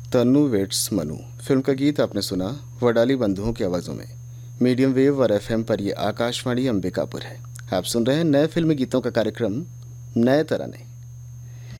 Tannu weights Manu film का गीत आपने सुना वडाली बंधुओं की आवाज़ों में। मीडियम वेव और एफएम पर ये आकाशवाणी अंबिकापुर है। आप सुन रहे हैं नए फिल्मी गीतों का कार्यक्रम नए तराने।